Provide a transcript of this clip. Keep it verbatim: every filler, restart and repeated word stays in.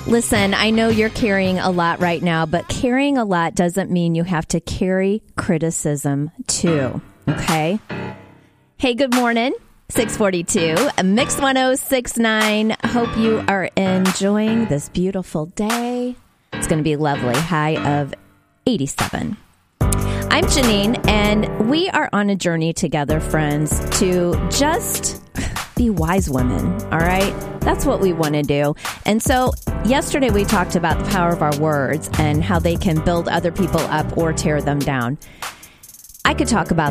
Listen, I know you're carrying a lot right now, but carrying a lot doesn't mean you have to carry criticism too, okay? Hey, good morning. six forty-two, Mix one oh six point nine. Hope you are enjoying this beautiful day. It's going to be lovely. High of eighty-seven. I'm Janine, and we are on a journey together, friends, to just be wise women, all right? That's what we want to do. And so yesterday we talked about the power of our words and how they can build other people up or tear them down. I could talk about